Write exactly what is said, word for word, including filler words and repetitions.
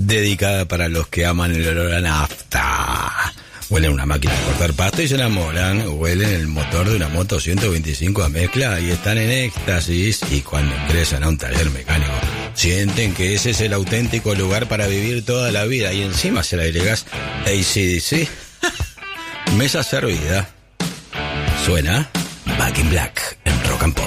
dedicada para los que aman el olor a nafta. Huelen una máquina de cortar pasto y se enamoran. Huelen el motor de una moto ciento veinticinco a mezcla y están en éxtasis. Y cuando ingresan a un taller mecánico, sienten que ese es el auténtico lugar para vivir toda la vida. Y encima se le agregas A C D C. Mesa servida. Suena Back in Black en Rock and Pop.